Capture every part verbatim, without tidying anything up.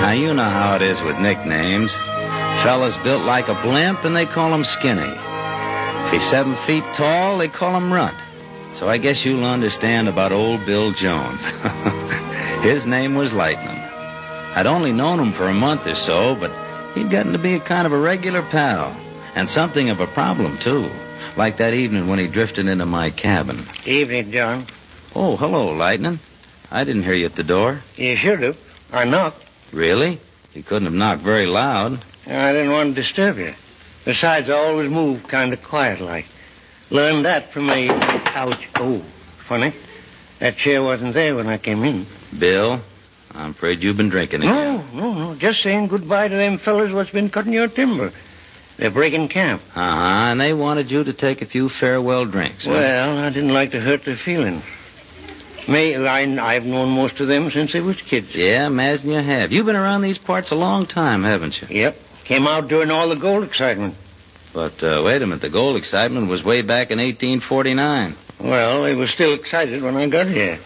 Now, you know how it is with nicknames. Fellas built like a blimp, and they call him Skinny. If he's seven feet tall, they call him Runt. So I guess you'll understand about old Bill Jones. His name was Lightning. I'd only known him for a month or so, but he'd gotten to be a kind of a regular pal. And something of a problem, too. Like that evening when he drifted into my cabin. Evening, John. Oh, hello, Lightning. I didn't hear you at the door. You should have. I knocked. Really? You couldn't have knocked very loud. I didn't want to disturb you. Besides, I always move kind of quiet-like. Learned that from a couch. Oh, funny. That chair wasn't there when I came in. Bill, I'm afraid you've been drinking again. No, no, no. Just saying goodbye to them fellas what's been cutting your timber. They're breaking camp. Uh-huh, and they wanted you to take a few farewell drinks. Huh? Well, I didn't like to hurt their feelings. May, I, I've known most of them since they was kids. Yeah, imagine you have. You've been around these parts a long time, haven't you? Yep. Came out during all the gold excitement. But, uh, wait a minute. The gold excitement was way back in eighteen forty-nine. Well, they were still excited when I got here.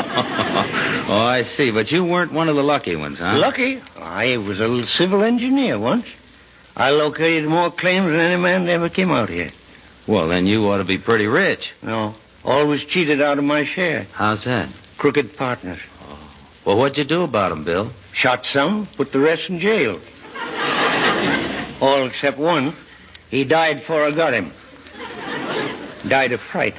Oh, I see. But you weren't one of the lucky ones, huh? Lucky? I was a civil engineer once. I located more claims than any man that ever came out here. Well, then you ought to be pretty rich. No. Always cheated out of my share. How's that? Crooked partners. Oh. Well, what'd you do about them, Bill? Shot some, put the rest in jail. All except one. He died before I got him. Died of fright.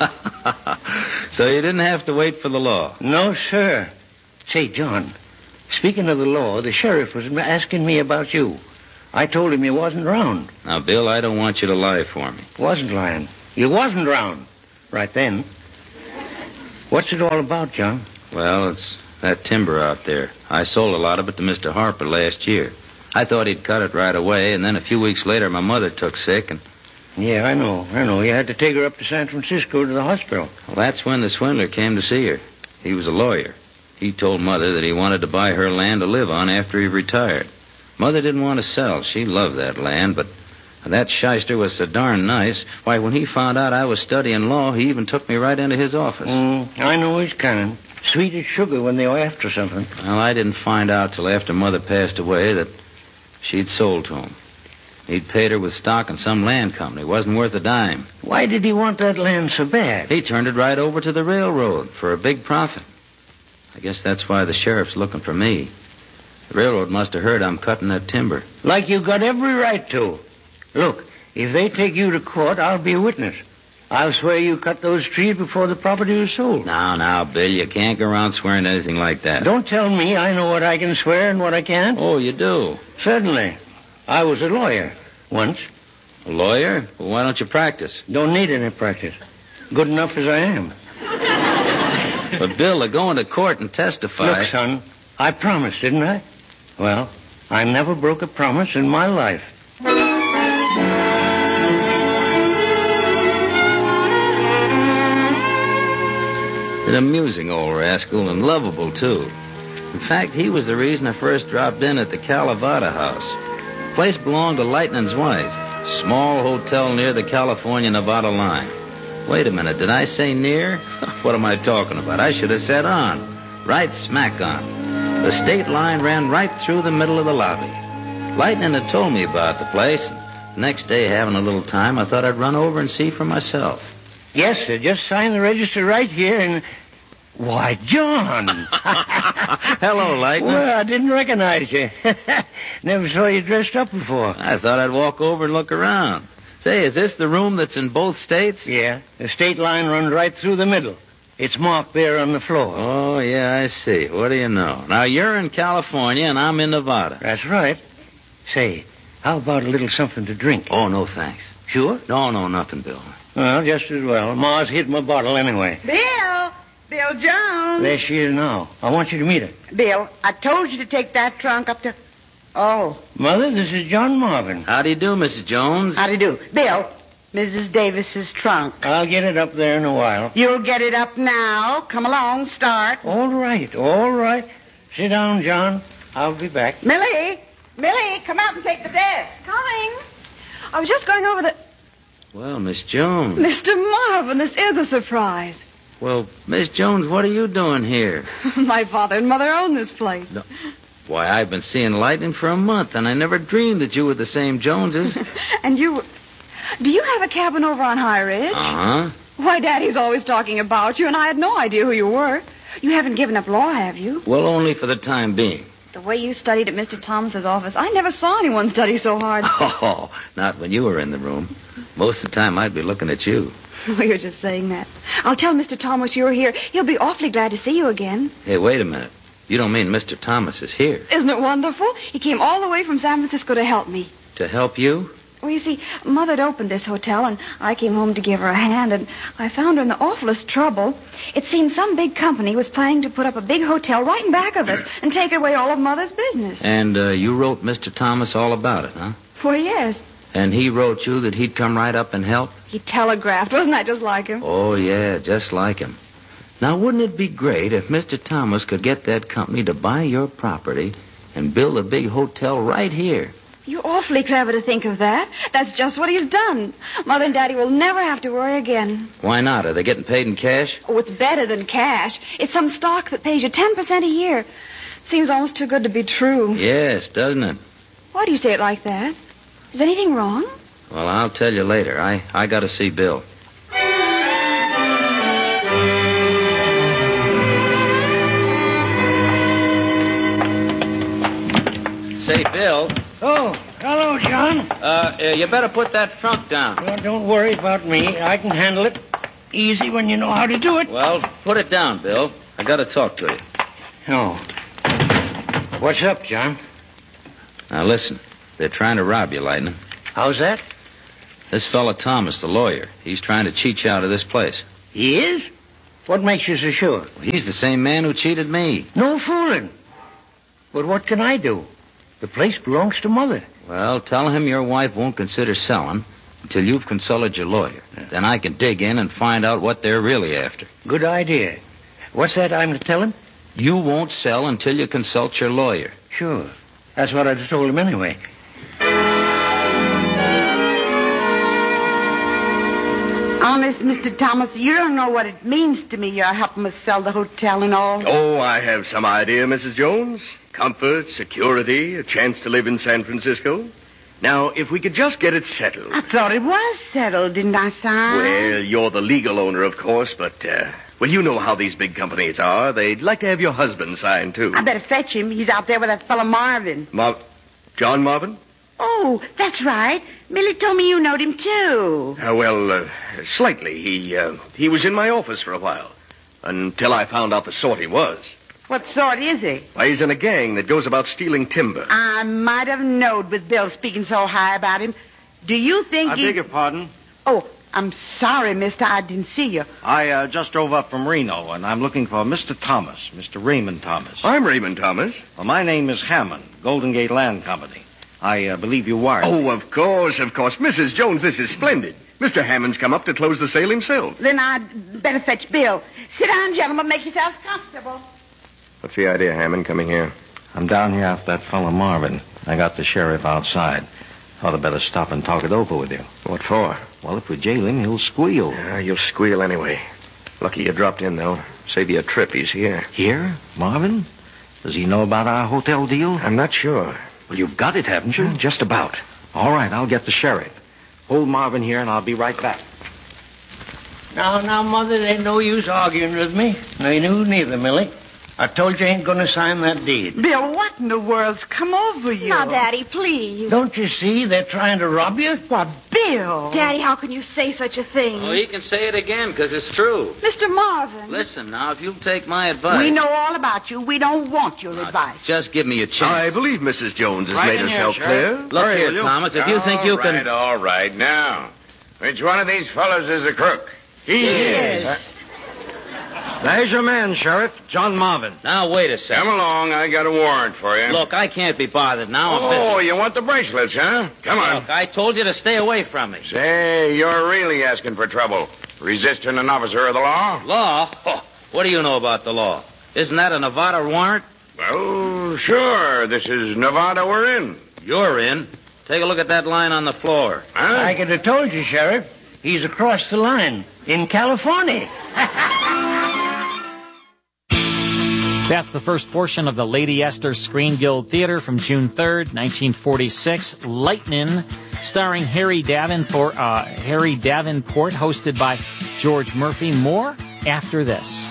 So you didn't have to wait for the law? No, sir. Say, John, speaking of the law, the sheriff was asking me about you. I told him you wasn't around. Now, Bill, I don't want you to lie for me. Wasn't lying. You wasn't around. Right then. What's it all about, John? Well, it's that timber out there. I sold a lot of it to Mister Harper last year. I thought he'd cut it right away, and then a few weeks later my mother took sick, and... Yeah, I know, I know. You had to take her up to San Francisco to the hospital. Well, that's when the swindler came to see her. He was a lawyer. He told Mother that he wanted to buy her land to live on after he retired. Mother didn't want to sell. She loved that land, but that shyster was so darn nice. Why, when he found out I was studying law, he even took me right into his office. Mm, I know his kind. Sweet as sugar when they were after something. Well, I didn't find out till after Mother passed away that she'd sold to him. He'd paid her with stock in some land company. It wasn't worth a dime. Why did he want that land so bad? He turned it right over to the railroad for a big profit. I guess that's why the sheriff's looking for me. The railroad must have heard I'm cutting that timber. Like you got every right to. Look, if they take you to court, I'll be a witness. I'll swear you cut those trees before the property was sold. Now, now, Bill, you can't go around swearing anything like that. Don't tell me I know what I can swear and what I can't. Oh, you do? Certainly. I was a lawyer once. A lawyer? Well, why don't you practice? Don't need any practice. Good enough as I am. But, Bill, to go into court and testify... Look, son, I promised, didn't I? Well, I never broke a promise in my life. An amusing old rascal and lovable, too. In fact, he was the reason I first dropped in at the Calavada house. The place belonged to Lightning's wife. Small hotel near the California-Nevada line. Wait a minute, did I say near? What am I talking about? I should have said on. Right smack on. The state line ran right through the middle of the lobby. Lightning had told me about the place. The next day, having a little time, I thought I'd run over and see for myself. Yes, sir. Just sign the register right here and... Why, John! Hello, Lightning. Well, I didn't recognize you. Never saw you dressed up before. I thought I'd walk over and look around. Say, is this the room that's in both states? Yeah. The state line runs right through the middle. It's marked there on the floor. Oh, yeah, I see. What do you know? Now, you're in California and I'm in Nevada. That's right. Say, how about a little something to drink? Oh, no, thanks. Sure? No, no, nothing, Bill. Well, just as well. Ma's hid my bottle anyway. Bill! Bill Jones! There she is now. I want you to meet her. Bill, I told you to take that trunk up to... Oh. Mother, this is John Marvin. How do you do, Missus Jones? How do you do? Bill, Missus Davis's trunk. I'll get it up there in a while. You'll get it up now. Come along, start. All right, all right. Sit down, John. I'll be back. Millie! Millie, come out and take the desk. Coming. I was just going over the... Well, Miss Jones. Mister Marvin, this is a surprise. Well, Miss Jones, what are you doing here? My father and mother own this place. No. Why, I've been seeing Lightning for a month, and I never dreamed that you were the same Joneses. And you... Do you have a cabin over on High Ridge? Uh-huh. Why, Daddy's always talking about you, and I had no idea who you were. You haven't given up law, have you? Well, only for the time being. The way you studied at Mister Thomas's office, I never saw anyone study so hard. Oh, not when you were in the room. Most of the time, I'd be looking at you. Oh, you're just saying that. I'll tell Mister Thomas you're here. He'll be awfully glad to see you again. Hey, wait a minute. You don't mean Mister Thomas is here? Isn't it wonderful? He came all the way from San Francisco to help me. To help you? Well, you see, Mother'd opened this hotel, and I came home to give her a hand, and I found her in the awfulest trouble. It seemed some big company was planning to put up a big hotel right in back of us and take away all of Mother's business. And uh, you wrote Mister Thomas all about it, huh? Well, yes. And he wrote you that he'd come right up and help? He telegraphed. Wasn't that just like him? Oh, yeah, just like him. Now, wouldn't it be great if Mister Thomas could get that company to buy your property and build a big hotel right here? You're awfully clever to think of that. That's just what he's done. Mother and Daddy will never have to worry again. Why not? Are they getting paid in cash? Oh, it's better than cash. It's some stock that pays you ten percent a year. Seems almost too good to be true. Yes, doesn't it? Why do you say it like that? Is anything wrong? Well, I'll tell you later. I, I got to see Bill. Say, Bill. Oh, hello, John. Uh, uh, you better put that trunk down. Well, don't worry about me. I can handle it. Easy when you know how to do it. Well, put it down, Bill. I got to talk to you. Oh. What's up, John? Now, listen. They're trying to rob you, Lightning. How's that? This fella Thomas, the lawyer, he's trying to cheat you out of this place. He is? What makes you so sure? Well, he's the same man who cheated me. No fooling. But what can I do? The place belongs to Mother. Well, tell him your wife won't consider selling until you've consulted your lawyer. Then I can dig in and find out what they're really after. Good idea. What's that I'm to tell him? You won't sell until you consult your lawyer. Sure. That's what I'd have told him anyway. Honest, Mister Thomas, you don't know what it means to me. You're helping us sell the hotel and all. Oh, I have some idea, Missus Jones. Comfort, security, a chance to live in San Francisco. Now, if we could just get it settled. I thought it was settled, didn't I, Si? Well, you're the legal owner, of course, but, uh, well, you know how these big companies are. They'd like to have your husband sign, too. I better fetch him. He's out there with that fellow Marvin. Mar- John Marvin? Oh, that's right. Millie told me you knowed him, too. Uh, well, uh, slightly. He, uh, he was in my office for a while. Until I found out the sort he was. What sort is he? Why, he's in a gang that goes about stealing timber. I might have knowed with Bill speaking so high about him. Do you think I he... beg your pardon. Oh, I'm sorry, mister. I didn't see you. I uh, just drove up from Reno, and I'm looking for Mister Thomas, Mister Raymond Thomas. I'm Raymond Thomas. Well, my name is Hammond, Golden Gate Land Company. I uh, believe you wired. Oh, of course, of course. Missus Jones, this is splendid. Mister Hammond's come up to close the sale himself. Then I'd better fetch Bill. Sit down, gentlemen. Make yourselves comfortable. What's the idea, Hammond, coming here? I'm down here after that fellow Marvin. I got the sheriff outside. Thought I'd better stop and talk it over with you. What for? Well, if we jail him, he'll squeal. Yeah, you'll squeal anyway. Lucky you dropped in, though. Save you a trip. He's here. Here? Marvin? Does he know about our hotel deal? I'm not sure. Well, you've got it, haven't you? Just about. All right, I'll get the sheriff. Hold Marvin here, and I'll be right back. Now, now, Mother, there ain't no use arguing with me. No, you knew neither, Millie. I told you I ain't going to sign that deed. Bill, what in the world's come over you? Now, Daddy, please. Don't you see they're trying to rob you? What, Bill? Daddy, how can you say such a thing? Oh, he can say it again, because it's true. Mister Marvin. Listen, now, if you'll take my advice... We know all about you. We don't want your Now, advice. Just give me a chance. I believe Missus Jones has Right made in here, herself Sheriff. clear. Look Hurry, here, will you? Thomas, if you think you all can... right, all right. Now, which one of these fellows is a crook? He is. There's your man, Sheriff, John Marvin. Now, wait a Come second. along, I got a warrant for you. Look, I can't be bothered now. I'm Oh, busy. you want the bracelets, huh? Come on. Look, I told you to stay away from me. Say, you're really asking for trouble. Resisting an officer of the law? Law? Oh, what do you know about the law? Isn't that a Nevada warrant? Well, sure. This is Nevada we're in. You're in. Take a look at that line on the floor. Huh? I could have told you, Sheriff. He's across the line in California. That's the first portion of the Lady Esther Screen Guild Theater from June third, nineteen forty-six. Lightnin', starring Harry Davenport, uh, Harry Davenport, hosted by George Murphy. More after this.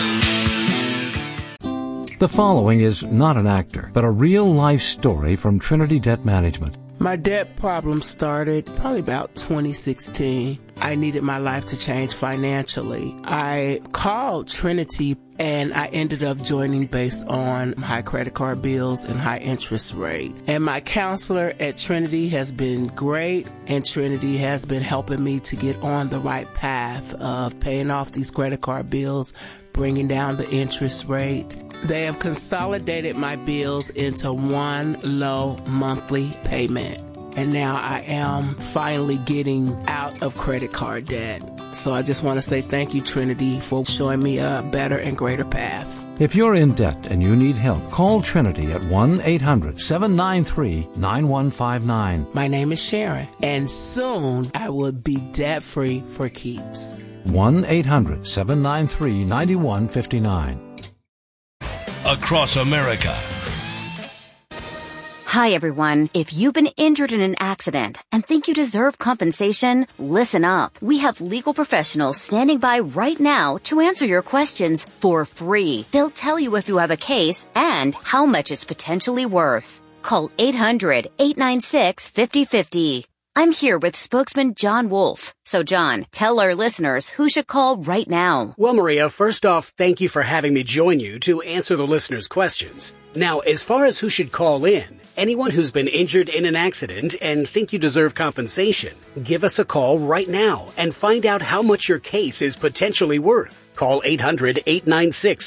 The following is not an actor, but a real-life story from Trinity Debt Management. My debt problem started probably about twenty sixteen. I needed my life to change financially. I called Trinity and I ended up joining based on high credit card bills and high interest rate. And my counselor at Trinity has been great, and Trinity has been helping me to get on the right path of paying off these credit card bills, bringing down the interest rate. They have consolidated my bills into one low monthly payment. And now I am finally getting out of credit card debt. So I just want to say thank you, Trinity, for showing me a better and greater path. If you're in debt and you need help, call Trinity at one eight hundred seven nine three nine one five nine. My name is Sharon, and soon I will be debt-free for keeps. one eight hundred seven nine three nine one five nine. Across America. Hi, everyone. If you've been injured in an accident and think you deserve compensation, listen up. We have legal professionals standing by right now to answer your questions for free. They'll tell you if you have a case and how much it's potentially worth. Call eight hundred eight nine six five zero five zero. I'm here with spokesman John Wolf. So, John, tell our listeners who should call right now. Well, Maria, first off, thank you for having me join you to answer the listeners' questions. Now, as far as who should call in, anyone who's been injured in an accident and think you deserve compensation, give us a call right now and find out how much your case is potentially worth. Call eight hundred eight nine six